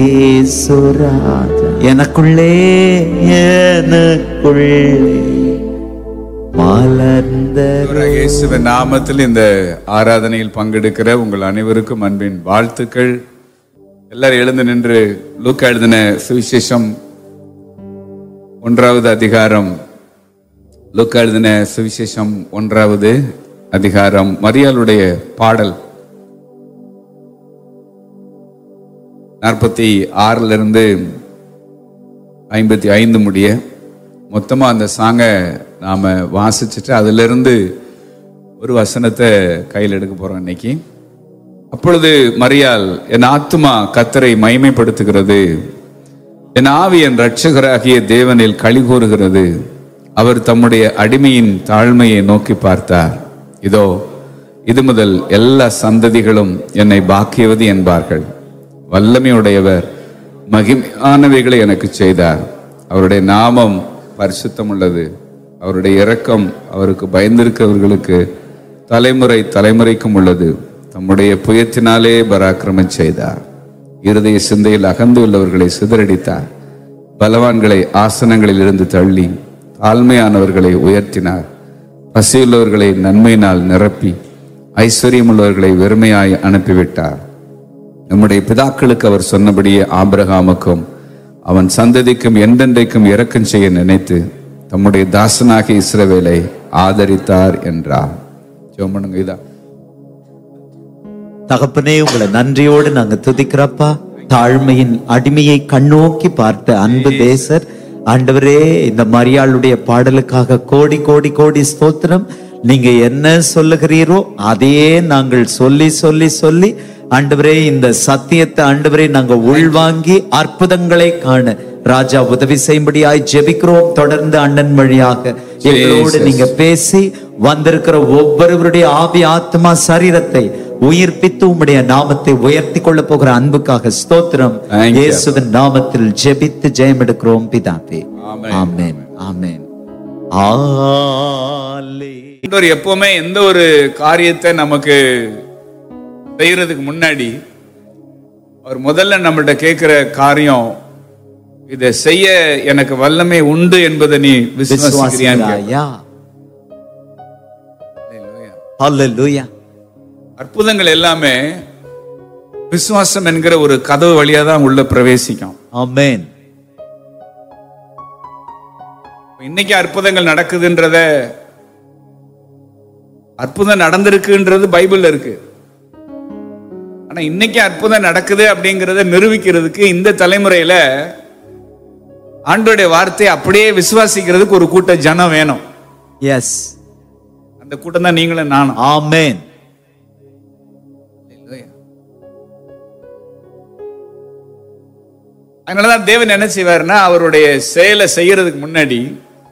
இயேசுராஜா எனக்குள்ளே மலர்ந்த இயேசுவின் நாமத்தில் இந்த ஆராதனையில் பங்கெடுக்கிற உங்கள் அனைவருக்கும் அன்பின் வாழ்த்துக்கள். எல்லாரும் எழுந்து நின்று லூக்கா எழுதின சுவிசேஷம் 1வது அதிகாரம், லூக்கா எழுதின சுவிசேஷம் 1வது அதிகாரம், மரியாளுடைய பாடல் 46 55 முடிய மொத்தமா அந்த சாங்கை நாம வாசிச்சுட்டு அதிலிருந்து ஒரு வசனத்தை கையில் எடுக்க போறோம் இன்னைக்கு. அப்பொழுது மரியாள், என் ஆத்துமா கர்த்தரை மகிமைப்படுத்துகிறது, என் ஆவி என் இரட்சகராகிய தேவனில் களி கூறுகிறது. அவர் தம்முடைய அடிமையின் தாழ்மையை நோக்கி பார்த்தார். இதோ இது முதல் எல்லா சந்ததிகளும் என்னை பாக்கியவதி என்பார்கள். வல்லமையுடையவர் மகிமையானவைகளை எனக்கு செய்தார். அவருடைய நாமம் பரிசுத்தம் உள்ளது. அவருடைய இரக்கம் அவருக்கு பயந்திருக்கிறவர்களுக்கு தலைமுறை தலைமுறைக்கும் உள்ளது. தம்முடைய புயத்தினாலே பராக்கிரமம் செய்தார். இருதய சிந்தையில் அகந்து உள்ளவர்களை சிதறடித்தார். பலவான்களை ஆசனங்களில் இருந்து தள்ளி தாழ்மையானவர்களை உயர்த்தினார். பசியுள்ளவர்களை நன்மையினால் நிரப்பி ஐஸ்வர்யம் உள்ளவர்களை வெறுமையாய் அனுப்பிவிட்டார். நம்முடைய பிதாக்களுக்கு அவர் சொன்னபடியே ஆபிரகாமுக்கும் அவன் சந்ததிக்கும் என்றென்றைக்கும் இரக்கம் செய்ய நினைத்து தம்முடைய தாசனாகிய இஸ்ரவேலை ஆதரித்தார் என்றார். ஜெபம் பண்ணுங்க. இதான் தகப்பனே, உங்களை நன்றியோடு நாங்க துதிக்கிறப்பா. தாழ்மையின் அடிமையை கண்ணோக்கி பார்த்த அன்பு தேசர் ஆண்டவரே, இந்த மரியாளுடைய பாடலுக்காக கோடி கோடி கோடி ஸ்தோத்திரம். நீங்க என்ன சொல்லுகிறீரோ அதையே நாங்கள் சொல்லி சொல்லி சொல்லி ஆண்டவரே, இந்த சத்தியத்தை ஆண்டவரே நாங்க உள்வாங்கி அற்புதங்களை காண ராஜா உதவி செய்யும்படியாய் ஜெபிக்கிறோம். தொடர்ந்து அண்ணன் வழியாக எங்களோடு நீங்க பேசி வந்திருக்கிற ஒவ்வொருவருடைய ஆவி ஆத்மா சரீரத்தை உயிர்ப்பித்து உம்முடைய நாமத்தை உயர்த்தி கொள்ள போகிற அன்புக்காக ஸ்தோத்திரம். இயேசுவின் நாமத்தில் ஜெபித்து ஜெயம் எடுக்கிறோம் பிதாவே. ஆமென் ஆமென். எப்பவுமே எந்த ஒரு காரியத்தை நமக்கு செய்யறதுக்கு முன்னாடி அவர் முதல்ல நம்மள்ட்ட கேட்கிற காரியம், இதை செய்ய எனக்கு வல்லமை உண்டு என்பதை நீ விசுவாசிக்கிறியா? ஹல்லேலூயா. அற்புதங்கள் எல்லாமே விசுவாசம் என்கிற ஒரு கதவு வழியா தான் உள்ள பிரவேசிக்கும். ஆமென். இன்னைக்கு அற்புதங்கள் நடக்குதுன்றத, அற்புதம் நடந்திருக்குன்றது பைபிள்ல இருக்கு. ஆனா இன்னைக்கு அற்புதம் நடக்குது அப்படிங்கறத நிரூபிக்கிறதுக்கு இந்த தலைமுறையில ஆண்டவருடைய வார்த்தையை அப்படியே விசுவாசிக்கிறதுக்கு ஒரு கூட்ட ஜனம் வேணும். எஸ், அந்த கூட்டம் தான் நீங்களும் நானும். ஆமென். அதனாலதான் தேவன் என்ன செய்வாருன்னா, அவருடைய செயலை செய்யறதுக்கு முன்னாடி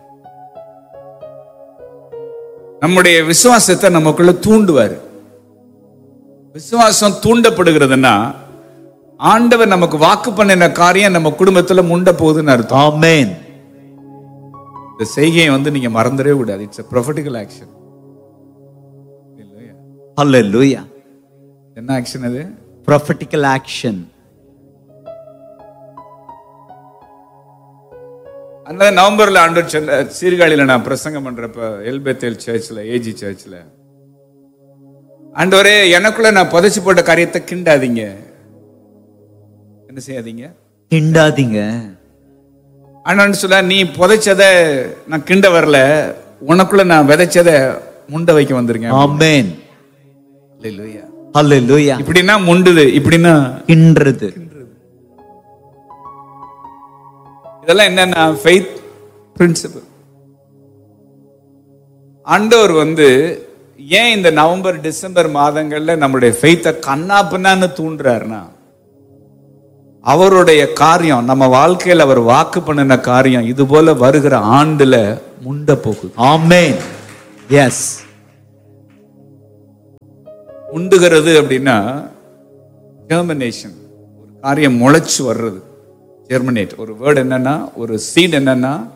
நம்முடைய விசுவாசத்தை நமக்குள்ள தூண்டுவார். விசுவாசம் தூண்டப்படுகிறதுனா ஆண்டவர் நமக்கு வாக்கு பண்ணின காரியம் நம்ம குடும்பத்துல முண்ட போகுதுன்னு அர்த்தம். ஆமென். இந்த செய்கையை நீங்க மறந்துடவே கூடாது. It's a prophetical action. ஹல்லேலூயா. என்ன ஆக்ஷன் அது? prophetical action. அந்த நவம்பர்ல ஆண்டவர் சொன்ன சீர்காழியில நான் பிரசங்கம் பண்றப்ப எல்பெத்தேல் சர்ச்ல, ஏஜி சர்ச்ல, ஆண்டவரே எனக்குள்ள நான் புதைச்சு போட்ட காரியத்தை கிண்டாதீங்க. என்ன செய்யாதீங்க? கிண்டாதீங்க. ஆண்டவன் சொல்ல, நீ புதைச்சத நான் கிண்ட வரல, உனக்குள்ள நான் விதைச்சத முண்ட வைக்க வந்திருக்கேன். ஆமென். ஹல்லேலூயா. ஹல்லேலூயா. இப்படின்னா முண்டுது, இப்படின்னா கின்றது. இதெல்லாம் என்னன்னா ஃபெய்த் பிரின்சிபல். ஆண்டவர் ஏன் இந்த நவம்பர் டிசம்பர் மாதங்கள்ல நம்மளுடைய ஃபெய்த்தை கண்ணா பின்னான்னு தூண்டுறாருன்னா, அவருடைய காரியம் நம்ம வாழ்க்கையில் அவர் வாக்கு பண்ணின காரியம் இது போல வருகிற ஆண்டுல முண்ட போகுது. ஆமென். எஸ். முண்டுகிறது அப்படின்னா ஜெர்மினேஷன், ஒரு காரியம் முளைச்சு வர்றது. ஜெர்மினேட் ஒரு வேர்டு என்னன்னா, ஒரு சீட் என்னன்னா